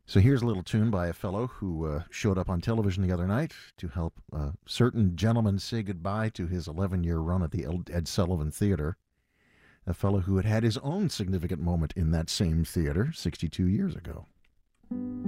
So here's a little tune by a fellow who showed up on television the other night to help a certain gentleman say goodbye to his 11-year run at the Ed Sullivan Theater. A fellow who had had his own significant moment in that same theater 62 years ago.